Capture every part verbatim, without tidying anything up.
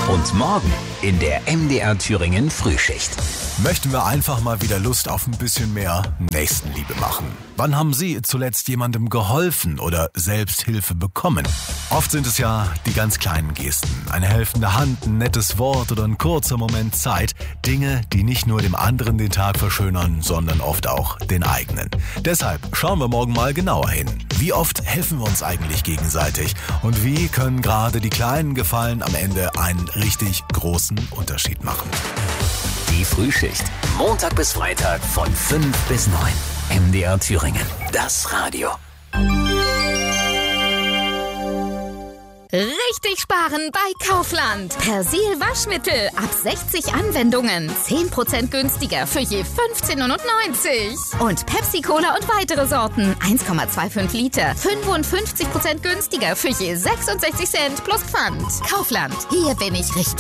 Und morgen in der M D R Thüringen Frühschicht. Möchten wir einfach mal wieder Lust auf ein bisschen mehr Nächstenliebe machen? Wann haben Sie zuletzt jemandem geholfen oder Selbsthilfe bekommen? Oft sind es ja die ganz kleinen Gesten. Eine helfende Hand, ein nettes Wort oder ein kurzer Moment Zeit. Dinge, die nicht nur dem anderen den Tag verschönern, sondern oft auch den eigenen. Deshalb schauen wir morgen mal genauer hin. Wie oft helfen wir uns eigentlich gegenseitig? Und wie können gerade die kleinen Gefallen am Ende einen richtig großen Unterschied machen? Die Frühschicht. Montag bis Freitag von fünf bis neun. M D R Thüringen. Das Radio. Richtig sparen bei Kaufland. Persil Waschmittel ab sechzig Anwendungen. zehn Prozent günstiger für je fünfzehn neunundneunzig. Und Pepsi Cola und weitere Sorten. eins Komma fünfundzwanzig Liter. fünfundfünfzig Prozent günstiger für je sechsundsechzig Cent plus Pfand. Kaufland. Hier bin ich richtig.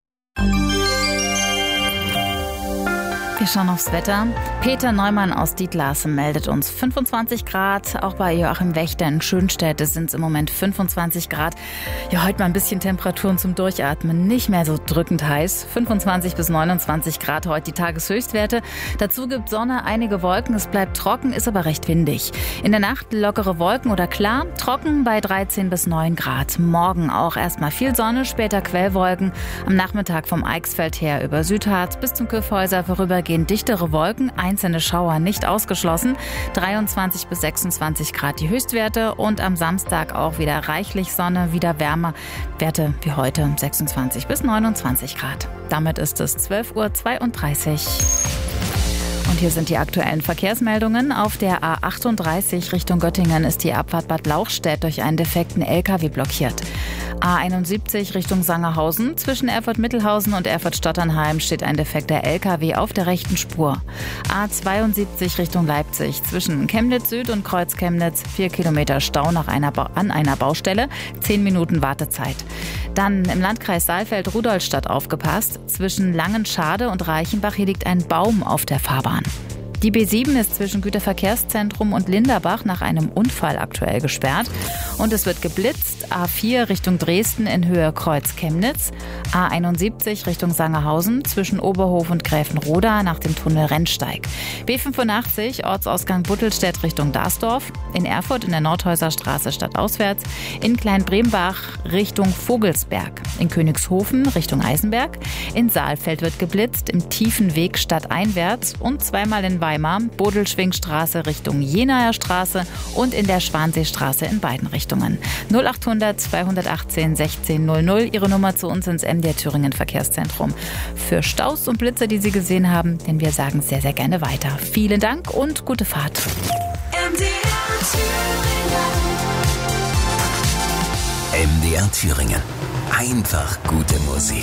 Wir schauen aufs Wetter. Peter Neumann aus Dietlarsen meldet uns fünfundzwanzig Grad. Auch bei Joachim Wächter in Schönstädte sind es im Moment fünfundzwanzig Grad. Ja, heute mal ein bisschen Temperaturen zum Durchatmen. Nicht mehr so drückend heiß. fünfundzwanzig bis neunundzwanzig Grad heute die Tageshöchstwerte. Dazu gibt Sonne, einige Wolken. Es bleibt trocken, ist aber recht windig. In der Nacht lockere Wolken oder klar. Trocken bei dreizehn bis neun Grad. Morgen auch erstmal viel Sonne, später Quellwolken. Am Nachmittag vom Eichsfeld her über Südharz bis zum Kyffhäuser vorübergehend dichtere Wolken, einzelne Schauer nicht ausgeschlossen. dreiundzwanzig bis sechsundzwanzig Grad die Höchstwerte und am Samstag auch wieder reichlich Sonne, wieder wärmer. Werte wie heute sechsundzwanzig bis neunundzwanzig Grad. Damit ist es zwölf Uhr zweiunddreißig. Und hier sind die aktuellen Verkehrsmeldungen. Auf der A achtunddreißig Richtung Göttingen ist die Abfahrt Bad Lauchstädt durch einen defekten L K W blockiert. A einundsiebzig Richtung Sangerhausen. Zwischen Erfurt-Mittelhausen und Erfurt-Stotternheim steht ein defekter L K W auf der rechten Spur. A zweiundsiebzig Richtung Leipzig. Zwischen Chemnitz Süd und Kreuz Chemnitz vier Kilometer Stau nach einer ba- an einer Baustelle. zehn Minuten Wartezeit. Dann im Landkreis Saalfeld-Rudolstadt aufgepasst. Zwischen Langenschade und Reichenbach hier liegt ein Baum auf der Fahrbahn. Die B sieben ist zwischen Güterverkehrszentrum und Linderbach nach einem Unfall aktuell gesperrt. Und es wird geblitzt. A vier Richtung Dresden in Höhe Kreuz Chemnitz. A einundsiebzig Richtung Sangerhausen zwischen Oberhof und Gräfenroda nach dem Tunnel Rennsteig. B fünfundachtzig Ortsausgang Buttelstedt Richtung Dasdorf. In Erfurt in der Nordhäuserstraße stadtauswärts. In Kleinbrembach Richtung Vogelsberg. In Königshofen Richtung Eisenberg. In Saalfeld wird geblitzt. Im tiefen Weg stadteinwärts. Und zweimal in Weimar, Bodelschwingstraße Richtung Jenaer Straße und in der Schwanseestraße in beiden Richtungen. null achthundert zweihundertachtzehn sechzehn null null, Ihre Nummer zu uns ins M D R Thüringen Verkehrszentrum. Für Staus und Blitzer, die Sie gesehen haben, denn wir sagen sehr, sehr gerne weiter. Vielen Dank und gute Fahrt. M D R Thüringen. Einfach gute Musik.